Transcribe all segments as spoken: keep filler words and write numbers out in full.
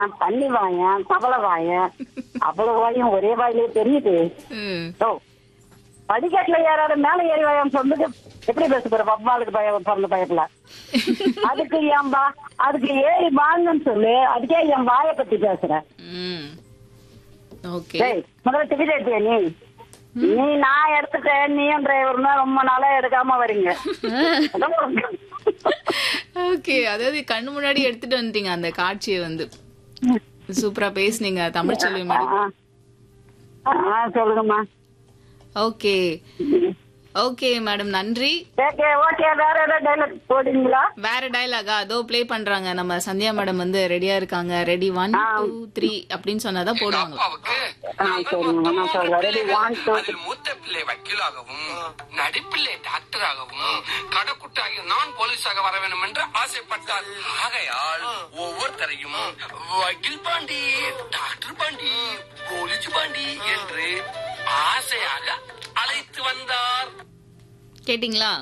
நான் தண்ணி வாயன், தவளை வாயன், அவ்வளவு வாயும் ஒரே வாயிலே தெரியுது. ம். ஓ, படிக்கட்டுல ஏறாத மேல ஏறி வாயம் சொன்னது எப்படி பேச போற? பப்பாளுக்கு பயம் பிறந்த பயத்துல அதுக்கு என் வா அதுக்கு ஏறி வாங்கன்னு சொல்லு. அதுக்கே என் வாயை பத்தி பேசுறேன். ம். ஓகே. டேய், முதல்ல டிக்கெட் எடுத்தியா நீ? நீ நான் எடுத்துட்டேன், நீயும் டிரைவர்னா ரொம்ப நாளா எடுக்காம வரீங்க. அதான் உனக்கு. ஓகே, அதாவது கண்ணு முன்னாடி எடுத்துட்டு வந்துட்டீங்க அந்த காட்சியை வந்து. சூப்பரா பேசுனீங்க தமிழ் செல்வி மேடம். ஆ, ஆ, சொல்லுங்கம்மா. ஓகே ஓகே மேடம், நன்றி. ஓகே ஓகே வேற ஏதாவது டைலாக் போடுறீங்களா? வேற டயலாகா அதோ ப்ளே பண்றாங்க. நம்ம சந்தியா மேடம் வந்து ரெடியா இருக்காங்க. ரெடி ஒன் டூ த்ரீ அப்படின்னு சொன்னாதான் போடுவாங்க. ஆ, சரிங்க நான் சொல்றேன். Ready one two three. மூத்த பிள்ளை வக்கீலாகவும் நடிப்பிள்ளை டாக்டராகவும் கடைக்குட்டாகி நான் போலீஸாக வர வேண்டும் என்று ஆசைப்பட்டார். ஆகையால் ஒவ்வொருத்தரையும் வக்கீல் பாண்டி, டாக்டர் பாண்டி, போலீஸ் பாண்டி என்று ஆசையாக அழைத்து வந்தார். கேட்டிங்களா?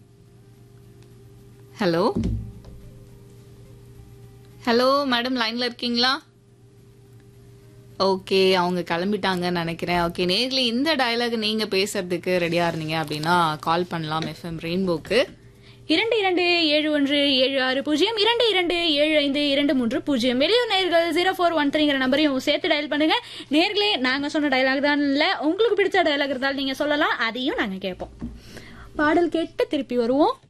ஹலோ ஹலோ மேடம், லைன்ல இருக்கீங்களா? ஓகே, அவங்க கிளம்பிட்டாங்கன்னு நினைக்கிறேன். ஓகே, நேர்ல இந்த டயலாக் நீங்க பேசுறதுக்கு ரெடியா இருந்தீங்க அப்படின்னா கால் பண்ணலாம் எஃப்எம் ரெயின்போக்கு. இரண்டு இரண்டு ஏழு ஒன்று ஏழு ஆறு பூஜ்ஜியம் இரண்டு இரண்டு ஏழு ஐந்து இரண்டு மூன்று பூஜ்ஜியம். வெளியூர் நேயர்கள் ஜீரோ ஃபோர் ஒன் த்ரீங்கிற நம்பரையும் சேர்த்து டயல் பண்ணுங்க. நேர்களே, நாங்க சொன்ன டயலாக் தான் இல்ல, உங்களுக்கு பிடிச்ச டயலாக் இருந்தாலும் நீங்க சொல்லலாம், அதையும் நாங்க கேட்போம். பாடல் கேட்டு திருப்பி வருவோம்.